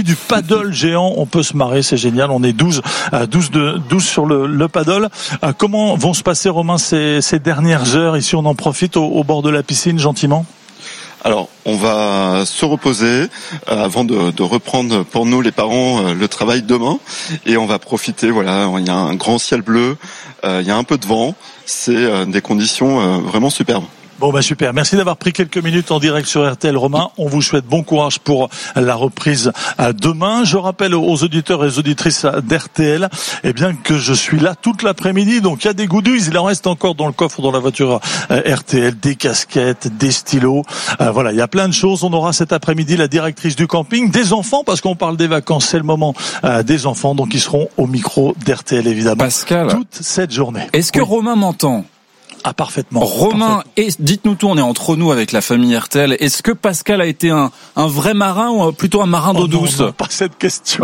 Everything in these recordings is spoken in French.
du paddle géant. On peut se marrer, c'est génial. On est 12 sur le paddle. Comment vont se passer, Romain, ces dernières heures? Ici, on en profite au bord de la piscine, gentiment. Alors, on va se reposer avant de reprendre pour nous les parents le travail demain, et on va profiter. Voilà, il y a un grand ciel bleu, il y a un peu de vent. C'est des conditions vraiment superbes. Bon, super. Merci d'avoir pris quelques minutes en direct sur RTL, Romain. On vous souhaite bon courage pour la reprise demain. Je rappelle aux auditeurs et aux auditrices d'RTL, que je suis là toute l'après-midi. Donc, il y a des goodies. Il en reste encore dans le coffre, dans la voiture RTL, des casquettes, des stylos. Voilà, il y a plein de choses. On aura cet après-midi la directrice du camping, des enfants, parce qu'on parle des vacances. C'est le moment des enfants. Donc, ils seront au micro d'RTL, évidemment. Pascal, toute cette journée. Est-ce que Romain m'entend? Ah, parfaitement. Romain, et dites-nous tout, on est entre nous avec la famille RTL. Est-ce que Pascal a été un vrai marin ou plutôt un marin d'eau douce? Non, pas cette question.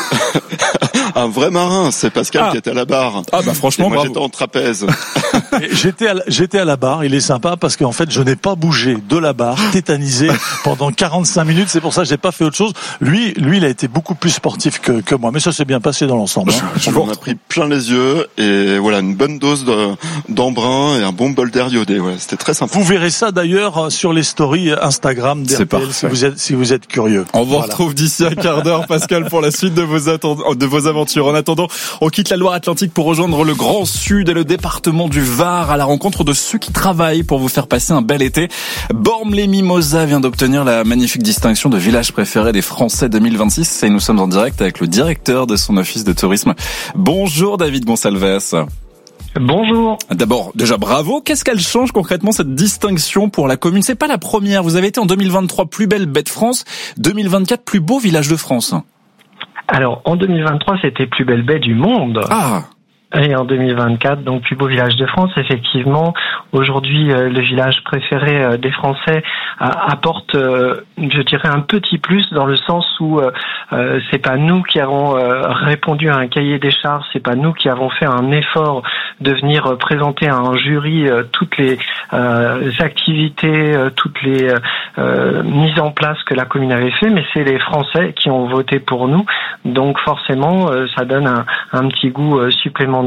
Un vrai marin, c'est Pascal qui était à la barre. Ah bah franchement, moi bravo. j'étais en trapèze. J'étais à la barre, il est sympa parce qu'en fait je n'ai pas bougé de la barre, tétanisé pendant 45 minutes, c'est pour ça que j'ai pas fait autre chose. Lui il a été beaucoup plus sportif que moi, mais ça s'est bien passé dans l'ensemble. On a pris plein les yeux, et voilà, une bonne dose d'embrun et un bon bol d'air iodé. Voilà, c'était très sympa. Vous verrez ça d'ailleurs sur les stories Instagram d'RTL si vous êtes curieux. On vous retrouve d'ici un quart d'heure, Pascal, pour la suite de vos aventures. En attendant, on quitte la Loire-Atlantique pour rejoindre le Grand Sud et le département du Var à la rencontre de ceux qui travaillent pour vous faire passer un bel été. Bormes-les-Mimosas vient d'obtenir la magnifique distinction de village préféré des Français 2026 et nous sommes en direct avec le directeur de son office de tourisme. Bonjour David Gonsalves. Bonjour. D'abord, déjà bravo. Qu'est-ce qu'elle change concrètement cette distinction pour la commune? C'est pas la première. Vous avez été en 2023 plus belle baie de France, 2024 plus beau village de France. Alors, en 2023, c'était plus belle baie du monde. Ah. Et en 2024, donc plus beau village de France, effectivement. Aujourd'hui, le village préféré des Français apporte, je dirais, un petit plus dans le sens où c'est pas nous qui avons répondu à un cahier des charges, c'est pas nous qui avons fait un effort de venir présenter à un jury toutes les activités, toutes les mises en place que la commune avait fait, mais c'est les Français qui ont voté pour nous. Donc forcément, ça donne un petit goût supplémentaire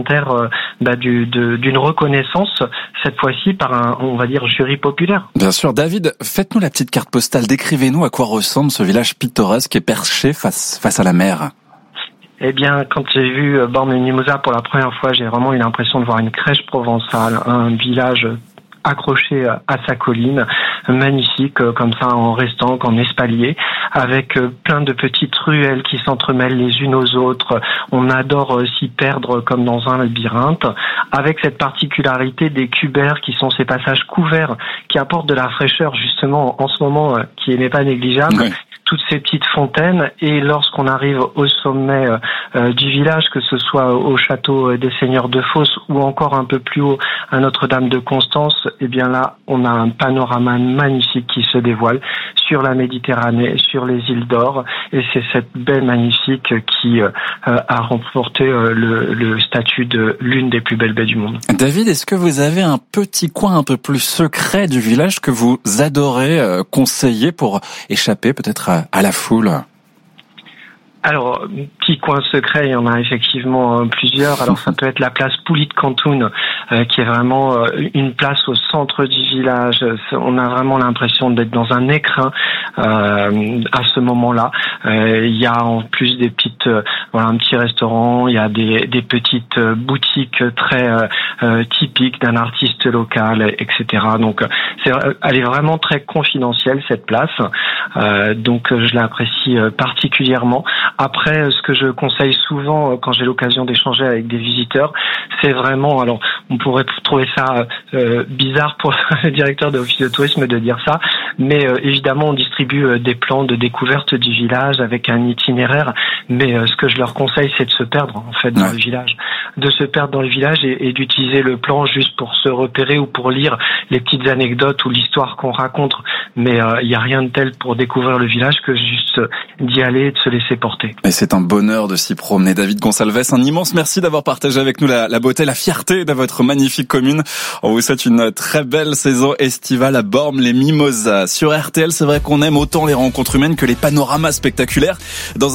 d'une reconnaissance, cette fois-ci par un, on va dire, jury populaire. Bien sûr. David, faites-nous la petite carte postale. Décrivez-nous à quoi ressemble ce village pittoresque et perché face à la mer. Eh bien, quand j'ai vu Bormes-les-Mimosas pour la première fois, j'ai vraiment eu l'impression de voir une crèche provençale, un village accroché à sa colline, magnifique, comme ça, en restant qu'en espalier, avec plein de petites ruelles qui s'entremêlent les unes aux autres. On adore s'y perdre comme dans un labyrinthe, avec cette particularité des cuberts qui sont ces passages couverts, qui apportent de la fraîcheur, justement, en ce moment, qui n'est pas négligeable. Oui. Toutes ces petites fontaines, et lorsqu'on arrive au sommet du village, que ce soit au château des Seigneurs de Fosse ou encore un peu plus haut à Notre-Dame de Constance, eh bien là, on a un panorama magnifique qui se dévoile sur la Méditerranée, sur les îles d'Or, et c'est cette baie magnifique qui a remporté le statut de l'une des plus belles baies du monde. David, est-ce que vous avez un petit coin un peu plus secret du village que vous adorez conseiller pour échapper peut-être à la foule? Alors, petit coin secret, il y en a effectivement plusieurs. Alors, ça peut être la place Pouly de Cantoun, qui est vraiment une place au centre du village. On a vraiment l'impression d'être dans un écrin à ce moment-là. Il y a en plus des petites, un petit restaurant. Il y a des petites boutiques très typiques d'un artiste local, etc. Donc, elle est vraiment très confidentielle, cette place. Donc, je l'apprécie particulièrement. Après, ce que je conseille souvent quand j'ai l'occasion d'échanger avec des visiteurs, c'est vraiment, alors on pourrait trouver ça bizarre pour le directeur de l'office de tourisme de dire ça, mais évidemment on distribue des plans de découverte du village avec un itinéraire, mais ce que je leur conseille, c'est de se perdre en fait dans le village, de se perdre dans le village et d'utiliser le plan juste pour se repérer ou pour lire les petites anecdotes ou l'histoire qu'on raconte, mais il n'y a rien de tel pour découvrir le village que juste d'y aller et de se laisser porter. Et c'est un bonheur de s'y promener. David Gonsalves, un immense merci d'avoir partagé avec nous la beauté, la fierté de votre magnifique commune. On vous souhaite une très belle saison estivale à Bormes-les-Mimosas. Sur RTL, c'est vrai qu'on aime autant les rencontres humaines que les panoramas spectaculaires. Dans